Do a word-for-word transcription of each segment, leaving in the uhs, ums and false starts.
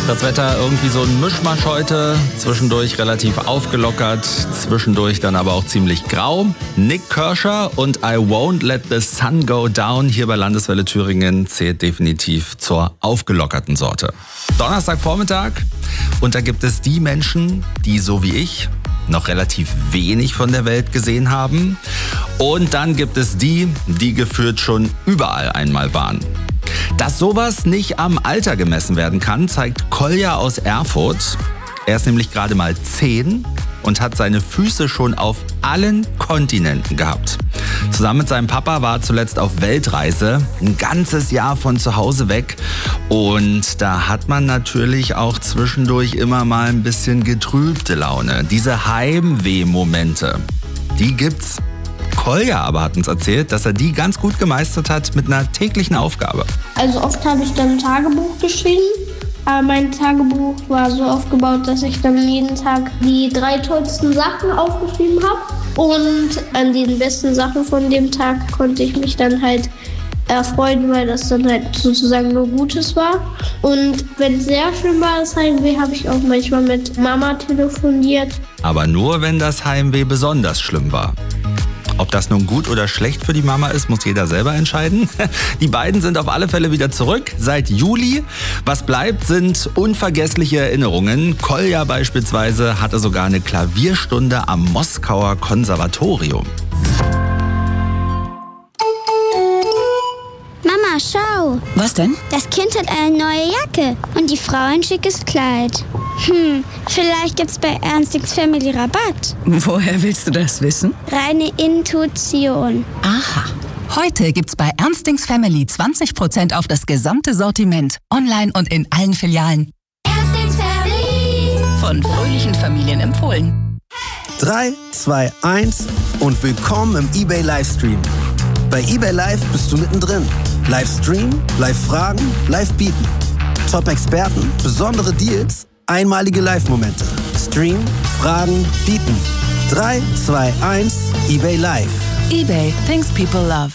Das Wetter irgendwie so ein Mischmasch heute. Zwischendurch relativ aufgelockert, zwischendurch dann aber auch ziemlich grau. Nik Kershaw und I Won't Let the Sun Go Down hier bei Landeswelle Thüringen zählt definitiv zur aufgelockerten Sorte. Donnerstagvormittag und da gibt es die Menschen, die so wie ich noch relativ wenig von der Welt gesehen haben. Und dann gibt es die, die gefühlt schon überall einmal waren. Dass sowas nicht am Alter gemessen werden kann, zeigt Kolja aus Erfurt. Er ist nämlich gerade mal zehn und hat seine Füße schon auf allen Kontinenten gehabt. Zusammen mit seinem Papa war er zuletzt auf Weltreise, ein ganzes Jahr von zu Hause weg. Und da hat man natürlich auch zwischendurch immer mal ein bisschen getrübte Laune. Diese Heimweh-Momente, die gibt's. Kolja aber hat uns erzählt, dass er die ganz gut gemeistert hat mit einer täglichen Aufgabe. Also oft habe ich dann ein Tagebuch geschrieben, aber mein Tagebuch war so aufgebaut, dass ich dann jeden Tag die drei tollsten Sachen aufgeschrieben habe. Und an den besten Sachen von dem Tag konnte ich mich dann halt erfreuen, weil das dann halt sozusagen nur Gutes war. Und wenn es sehr schlimm war, das Heimweh, habe ich auch manchmal mit Mama telefoniert. Aber nur, wenn das Heimweh besonders schlimm war. Ob das nun gut oder schlecht für die Mama ist, muss jeder selber entscheiden. Die beiden sind auf alle Fälle wieder zurück seit Juli. Was bleibt, sind unvergessliche Erinnerungen. Kolja beispielsweise hatte sogar eine Klavierstunde am Moskauer Konservatorium. Mama, schau. Was denn? Das Kind hat eine neue Jacke und die Frau ein schickes Kleid. Hm, vielleicht gibt's bei Ernstings Family Rabatt. Woher willst du das wissen? Reine Intuition. Aha. Heute gibt's bei Ernstings Family zwanzig Prozent auf das gesamte Sortiment. Online und in allen Filialen. Ernstings Family. Von fröhlichen Familien empfohlen. drei, zwei, eins und willkommen im eBay Livestream. Bei eBay Live bist du mittendrin. Livestream, Live-Fragen, Live-Bieten. Top-Experten, besondere Deals, einmalige Live-Momente. Stream, Fragen, Bieten. drei, zwei, eins, eBay Live. eBay, things people love.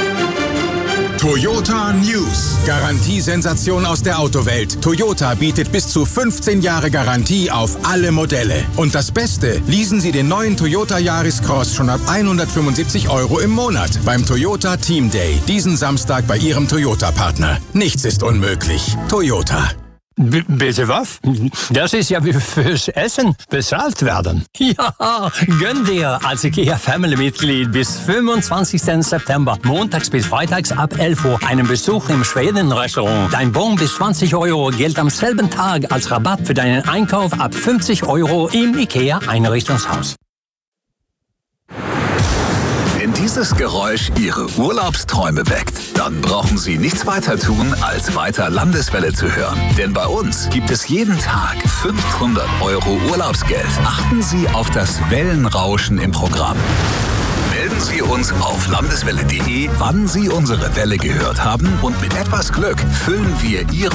Toyota News. Garantiesensation aus der Autowelt. Toyota bietet bis zu fünfzehn Jahre Garantie auf alle Modelle. Und das Beste, leasen Sie den neuen Toyota Yaris Cross schon ab hundertfünfundsiebzig Euro im Monat beim Toyota Team Day. Diesen Samstag bei Ihrem Toyota-Partner. Nichts ist unmöglich. Toyota. B- bitte was? Das ist ja wie fürs Essen bezahlt werden. Ja, gönn dir als IKEA-Family-Mitglied bis fünfundzwanzigsten September, montags bis freitags ab elf Uhr, einen Besuch im Schweden-Restaurant. Dein Bon bis zwanzig Euro gilt am selben Tag als Rabatt für deinen Einkauf ab fünfzig Euro im IKEA-Einrichtungshaus. Wenn dieses Geräusch Ihre Urlaubsträume weckt, dann brauchen Sie nichts weiter tun, als weiter Landeswelle zu hören. Denn bei uns gibt es jeden Tag fünfhundert Euro Urlaubsgeld. Achten Sie auf das Wellenrauschen im Programm. Melden Sie uns auf landeswelle punkt de, wann Sie unsere Welle gehört haben und mit etwas Glück füllen wir Ihre